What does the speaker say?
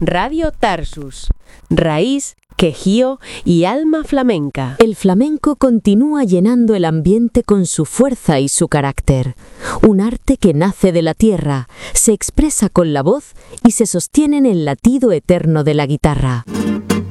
Radio Tarsus, raíz, quejío y alma flamenca. El flamenco continúa llenando el ambiente con su fuerza y su carácter. Un arte que nace de la tierra, se expresa con la voz y se sostiene en el latido eterno de la guitarra.